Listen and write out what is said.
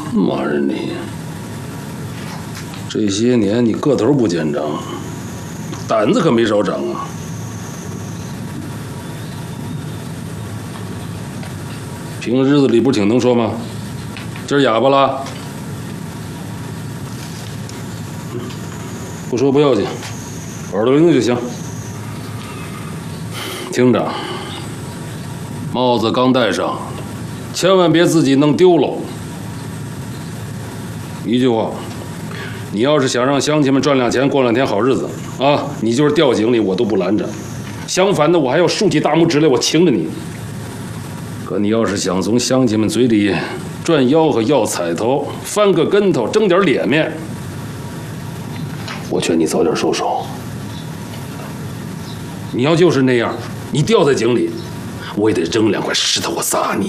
妈人你！这些年你个头不见长，胆子可没少长啊！平日子里不是挺能说吗？今儿哑巴了？不说不要紧，耳朵灵的就行。听着，帽子刚戴上，千万别自己弄丢了。一句话，你要是想让乡亲们赚两钱，过两天好日子啊，你就是掉井里我都不拦着。相反的，我还要竖起大拇指来，我请着你。可你要是想从乡亲们嘴里赚吆喝、要彩头、翻个跟头、争点脸面，我劝你早点收手。你要就是那样，你掉在井里，我也得扔2块石头我撒你。